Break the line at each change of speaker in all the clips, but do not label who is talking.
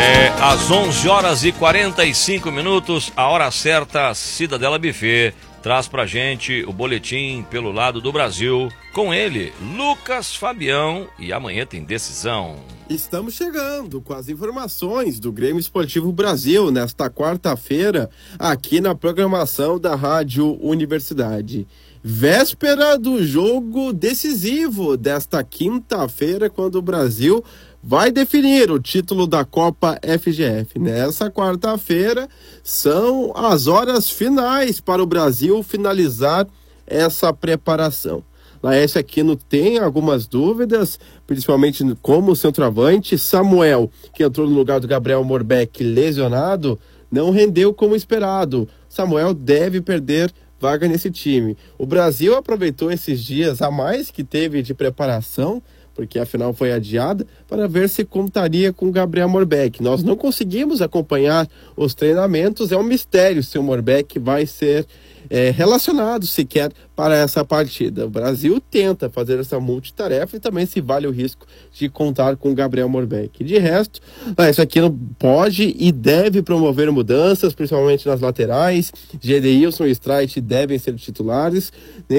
Às 11 horas e 45 minutos, a hora certa, Cidadela Buffet traz pra gente o boletim pelo lado do Brasil. Com ele, Lucas Fabião, e amanhã tem decisão.
Estamos chegando com as informações do Grêmio Esportivo Brasil nesta quarta-feira, aqui na programação da Rádio Universidade. Véspera do jogo decisivo desta quinta-feira, quando o Brasil vai definir o título da Copa FGF. Nessa quarta-feira são as horas finais para o Brasil finalizar essa preparação. Laércio Aquino tem algumas dúvidas, principalmente como centroavante. Samuel, que entrou no lugar do Gabriel Morbeck lesionado, não rendeu como esperado. Samuel deve perder vaga nesse time. O Brasil aproveitou esses dias a mais que teve de preparação, porque a final foi adiada, para ver se contaria com o Gabriel Morbeck. Nós não conseguimos acompanhar os treinamentos, é um mistério se o Morbeck vai ser relacionado sequer para essa partida. O Brasil tenta fazer essa multitarefa e também se vale o risco de contar com o Gabriel Morbeck. De resto, isso aqui não pode e deve promover mudanças, principalmente nas laterais. Gedeilson e Streit devem ser titulares.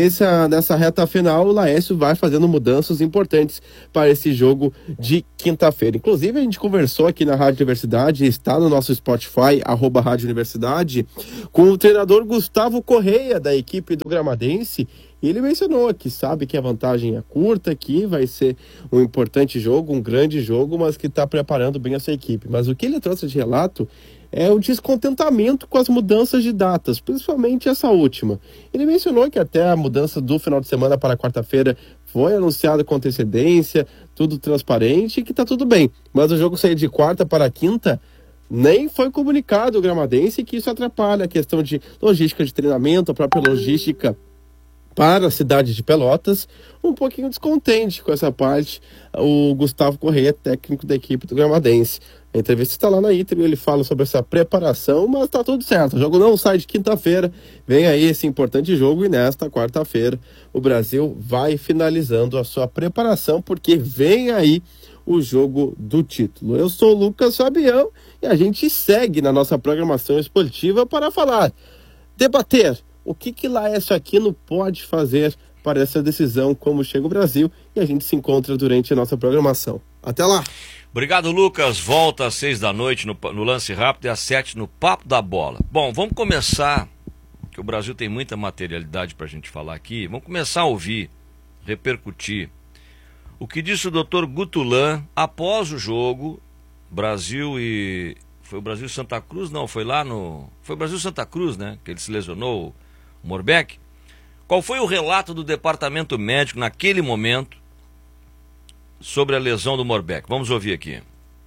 Nessa reta final, o Laércio vai fazendo mudanças importantes para esse jogo de quinta-feira. Inclusive, a gente conversou aqui na Rádio Universidade, está no nosso Spotify, @Rádio Universidade, com o treinador Gustavo Correia, da equipe do Gramadense. E ele mencionou que sabe que a vantagem é curta, que vai ser um importante jogo, um grande jogo, mas que está preparando bem a sua equipe. Mas o que ele trouxe de relato é o descontentamento com as mudanças de datas, principalmente essa última. Ele mencionou que até a mudança do final de semana para quarta-feira foi anunciada com antecedência, tudo transparente e que está tudo bem. Mas o jogo sair de quarta para quinta, nem foi comunicado o Gramadense, que isso atrapalha a questão de logística de treinamento, a própria logística para a cidade de Pelotas. Um pouquinho descontente com essa parte o Gustavo Correia, técnico da equipe do Gramadense. A entrevista está lá na Inter, ele fala sobre essa preparação, mas está tudo certo. O jogo não sai de quinta-feira, vem aí esse importante jogo e nesta quarta-feira o Brasil vai finalizando a sua preparação, porque vem aí o jogo do título. Eu sou o Lucas Fabião e a gente segue na nossa programação esportiva para falar, debater o que Laércio Aquino pode fazer para essa decisão, como chega o Brasil, e a gente se encontra durante a nossa programação. Até lá!
Obrigado, Lucas. Volta às 6 da noite no Lance Rápido e às 7 no Papo da Bola. Bom, vamos começar, que o Brasil tem muita materialidade para a gente falar aqui. Vamos começar a ouvir, repercutir o que disse o Dr. Gutulan após o jogo Brasil e... Foi o Brasil e Santa Cruz? Não, foi lá no... Foi o Brasil e Santa Cruz, né? Que ele se lesionou, o Morbeck. Qual foi o relato do departamento médico naquele momento sobre a lesão do Morbeck? Vamos ouvir aqui.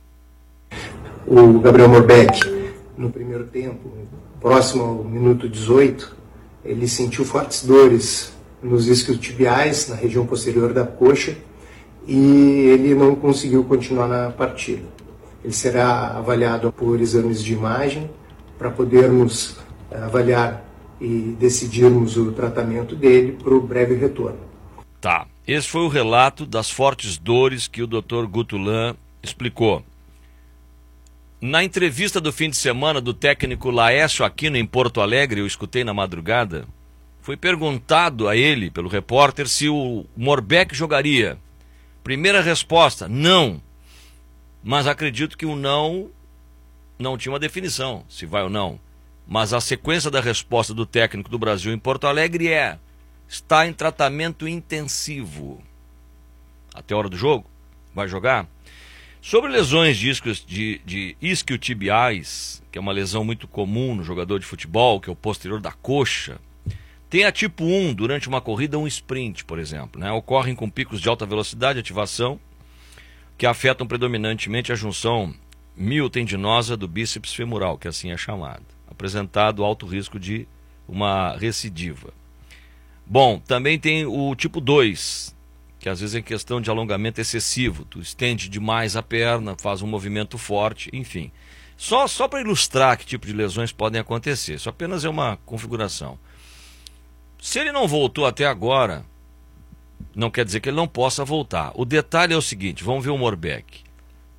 O Gabriel Morbeck, no primeiro tempo, próximo ao minuto 18, ele sentiu fortes dores nos isquiotibiais, na região posterior da coxa, e ele não conseguiu continuar na partida. Ele será avaliado por exames de imagem para podermos avaliar e decidirmos o tratamento dele para o breve retorno.
Tá, esse foi o relato das fortes dores que o Dr. Gutulan explicou. Na entrevista do fim de semana do técnico Laércio Aquino em Porto Alegre, eu escutei na madrugada, foi perguntado a ele, pelo repórter, se o Morbeck jogaria. Primeira resposta, não. Mas acredito que o não tinha uma definição, se vai ou não. Mas a sequência da resposta do técnico do Brasil em Porto Alegre está em tratamento intensivo. Até a hora do jogo? Vai jogar? Sobre lesões de isquiotibiais, que é uma lesão muito comum no jogador de futebol, que é o posterior da coxa, tem a tipo 1 durante uma corrida, um sprint, por exemplo, né? Ocorrem com picos de alta velocidade e ativação, que afetam predominantemente a junção miotendinosa do bíceps femoral, que assim é chamado, apresentado alto risco de uma recidiva. Bom, também tem o tipo 2, que às vezes é questão de alongamento excessivo, tu estende demais a perna, faz um movimento forte, enfim. Só para ilustrar que tipo de lesões podem acontecer, isso apenas é uma configuração. Se ele não voltou até agora, não quer dizer que ele não possa voltar. O detalhe é o seguinte, vamos ver o Morbeck.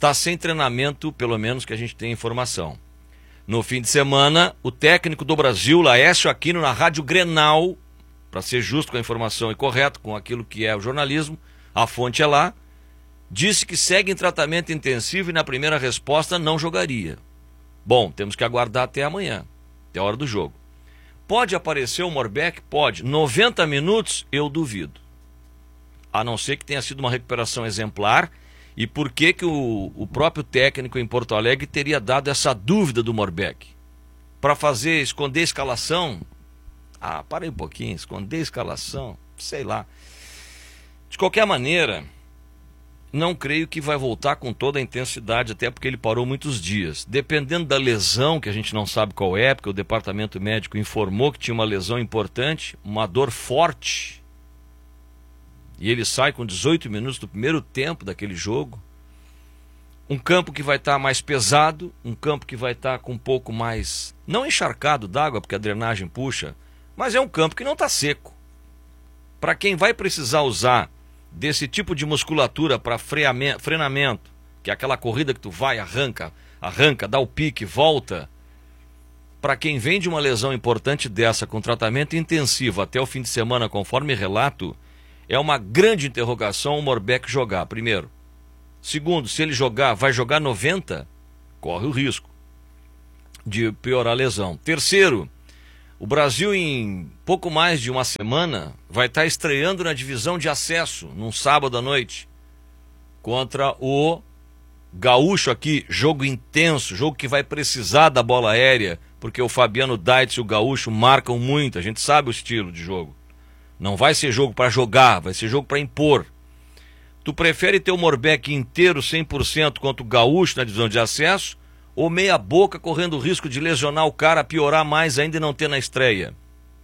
está sem treinamento, pelo menos que a gente tem informação. No fim de semana, o técnico do Brasil, Laércio Aquino, na Rádio Grenal, para ser justo com a informação e correto com aquilo que é o jornalismo, a fonte é lá, disse que segue em tratamento intensivo e na primeira resposta não jogaria. Bom, temos que aguardar até amanhã, até a hora do jogo. Pode aparecer o Morbeck? Pode. 90 minutos, eu duvido. A não ser que tenha sido uma recuperação exemplar. E por que o próprio técnico em Porto Alegre teria dado essa dúvida do Morbeck? Para esconder a escalação? Ah, parei um pouquinho, esconder a escalação, sei lá. De qualquer maneira, não creio que vai voltar com toda a intensidade, até porque ele parou muitos dias. Dependendo da lesão, que a gente não sabe qual é, porque o departamento médico informou que tinha uma lesão importante, uma dor forte, e ele sai com 18 minutos do primeiro tempo daquele jogo. Um campo que vai estar mais pesado, um campo que vai estar com um pouco mais, não encharcado d'água, porque a drenagem puxa, mas é um campo que não está seco. Para quem vai precisar usar desse tipo de musculatura para frenamento, que é aquela corrida que tu vai, arranca, dá o pique, volta. Para quem vem de uma lesão importante dessa, com tratamento intensivo até o fim de semana, conforme relato, é uma grande interrogação o Morbeck jogar, primeiro. Segundo, se ele jogar, vai jogar 90, corre o risco de piorar a lesão. Terceiro, o Brasil em pouco mais de uma semana vai estar estreando na divisão de acesso, num sábado à noite, contra o Gaúcho aqui, jogo intenso, jogo que vai precisar da bola aérea, porque o Fabiano Daitz e o Gaúcho marcam muito, a gente sabe o estilo de jogo. Não vai ser jogo para jogar, vai ser jogo para impor. Tu prefere ter o Morbeck inteiro 100% contra o Gaúcho na divisão de acesso, ou meia boca correndo o risco de lesionar o cara, piorar mais ainda e não ter na estreia?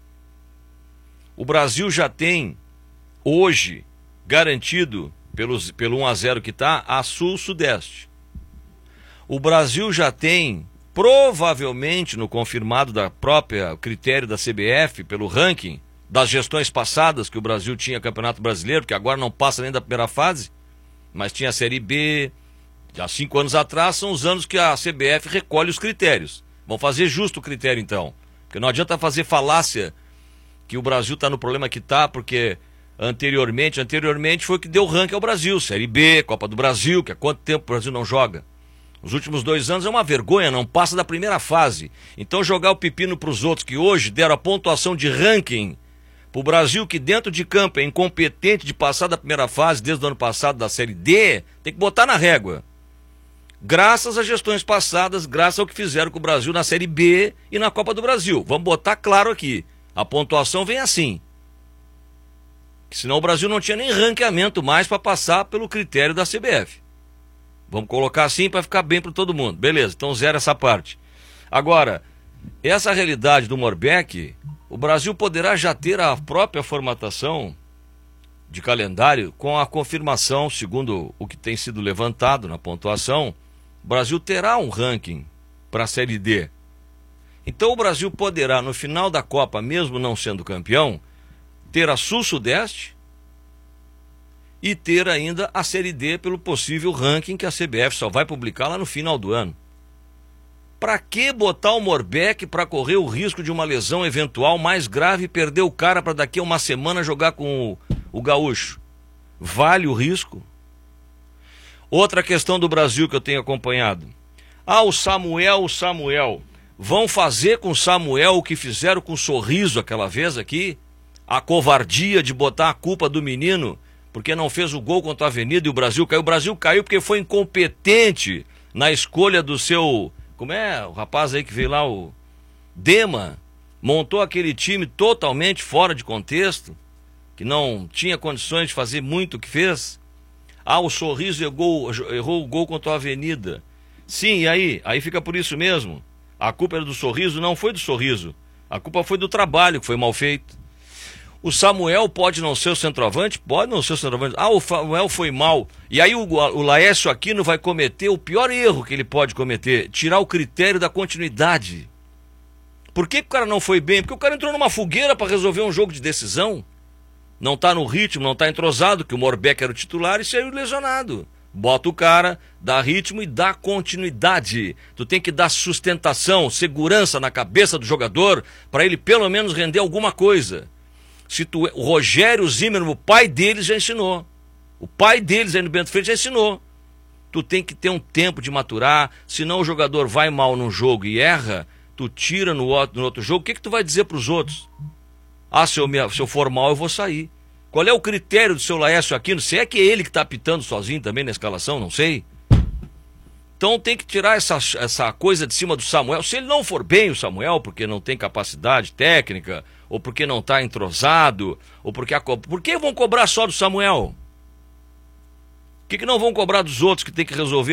O Brasil já tem hoje garantido pelo 1-0 que está a Sul-Sudeste. O Brasil já tem provavelmente no confirmado da própria critério da CBF pelo ranking das gestões passadas, que o Brasil tinha Campeonato Brasileiro, que agora não passa nem da primeira fase, mas tinha a Série B. Há 5 anos atrás são os anos que a CBF recolhe os critérios. Vão fazer justo o critério então, porque não adianta fazer falácia que o Brasil está no problema que está, porque anteriormente foi o que deu ranking ao Brasil, Série B, Copa do Brasil, que há quanto tempo o Brasil não joga? Os últimos 2 anos é uma vergonha, não passa da primeira fase. Então jogar o pepino para os outros que hoje deram a pontuação de ranking para o Brasil, que dentro de campo é incompetente de passar da primeira fase desde o ano passado da Série D, tem que botar na régua. Graças às gestões passadas, graças ao que fizeram com o Brasil na Série B e na Copa do Brasil. Vamos botar claro aqui, a pontuação vem assim. Senão o Brasil não tinha nem ranqueamento mais para passar pelo critério da CBF. Vamos colocar assim para ficar bem para todo mundo. Beleza, então zero essa parte. Agora, essa realidade do Morbeck, o Brasil poderá já ter a própria formatação de calendário com a confirmação, segundo o que tem sido levantado na pontuação, o Brasil terá um ranking para a Série D. Então o Brasil poderá, no final da Copa, mesmo não sendo campeão, ter a Sul-Sudeste e ter ainda a Série D pelo possível ranking que a CBF só vai publicar lá no final do ano. Para que botar o Morbeck para correr o risco de uma lesão eventual mais grave e perder o cara para daqui a uma semana jogar com o Gaúcho? Vale o risco? Outra questão do Brasil que eu tenho acompanhado. O Samuel. Vão fazer com o Samuel o que fizeram com o Sorriso aquela vez aqui? A covardia de botar a culpa do menino porque não fez o gol contra a Avenida e o Brasil caiu. O Brasil caiu porque foi incompetente na escolha do seu... Como é o rapaz aí que veio lá, o Dema, montou aquele time totalmente fora de contexto, que não tinha condições de fazer muito o que fez. O Sorriso errou o gol contra a Avenida. Sim, e aí? Aí fica por isso mesmo. A culpa era do Sorriso? Não foi do Sorriso. A culpa foi do trabalho que foi mal feito. O Samuel pode não ser o centroavante? Pode não ser o centroavante. O Samuel foi mal. E aí o Laércio Aquino vai cometer o pior erro que ele pode cometer, tirar o critério da continuidade. Por que o cara não foi bem? Porque o cara entrou numa fogueira para resolver um jogo de decisão. Não está no ritmo, não está entrosado, que o Morbeck era o titular e saiu lesionado. Bota o cara, dá ritmo e dá continuidade. Tu tem que dar sustentação, segurança na cabeça do jogador para ele pelo menos render alguma coisa. O Rogério Zimmermann, o pai deles, já ensinou. O pai deles aí no Bento Freitas já ensinou. Tu tem que ter um tempo de maturar, senão o jogador vai mal num jogo e erra, tu tira no outro jogo, o que tu vai dizer para os outros? Se eu for mal eu vou sair. Qual é o critério do seu Laércio Aquino? Se é que é ele que está apitando sozinho também na escalação, não sei. Então tem que tirar essa coisa de cima do Samuel. Se ele não for bem, o Samuel, porque não tem capacidade técnica, ou porque não está entrosado, ou por que vão cobrar só do Samuel? Por que não vão cobrar dos outros que tem que resolver?